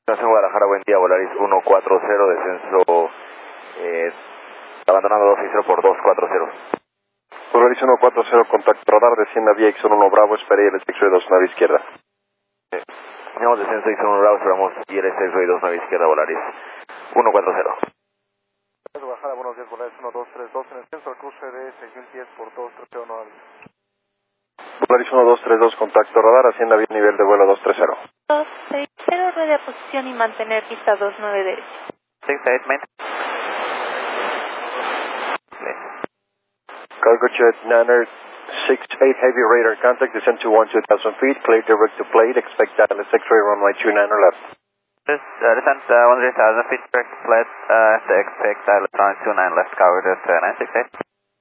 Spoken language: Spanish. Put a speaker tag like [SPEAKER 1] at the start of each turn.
[SPEAKER 1] Estación Guadalajara, buen día, Volaris 140, descenso, abandonando 260 por 240.
[SPEAKER 2] Volaris 140, contacto radar, descienda vía X1 Bravo, espere el X-Ray 2, nave izquierda.
[SPEAKER 1] Tenemos descenso X1 Bravo, esperamos ILS X-Ray 2, nave izquierda, Volaris 140.
[SPEAKER 3] Guadalajara, buenos días, Volaris 1232, en el centro del cruce de 6010 por 230 no.
[SPEAKER 2] Volaris 1232, contacto radar, ascienda vía nivel de vuelo 230.
[SPEAKER 4] 260, ruede a posición y mantener pista 29 derecha.
[SPEAKER 1] 68, man.
[SPEAKER 2] Cargo jet Niner 68 heavy radar contact, descend to 2000 feet, clear direct to plate, expect Dallas X-ray runway 29 left.
[SPEAKER 1] Descent 10,000 feet, direct flight, expect Dallas 29 left, covered at 968.